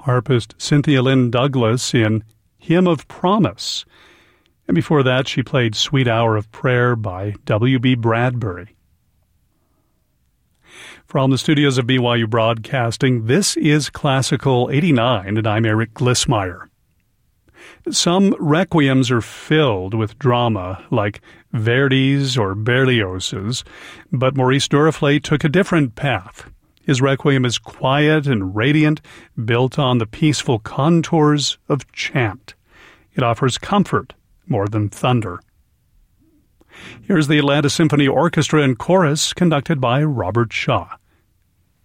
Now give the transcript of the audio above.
harpist Cynthia Lynn Douglas in Hymn of Promise. And before that, she played Sweet Hour of Prayer by W.B. Bradbury. From the studios of BYU Broadcasting, this is Classical 89, and I'm Eric Glissmeyer. Some requiems are filled with drama, like Verdi's or Berlioz's, but Maurice Duruflé took a different path. His requiem is quiet and radiant, built on the peaceful contours of chant. It offers comfort more than thunder. Here's the Atlanta Symphony Orchestra and Chorus, conducted by Robert Shaw.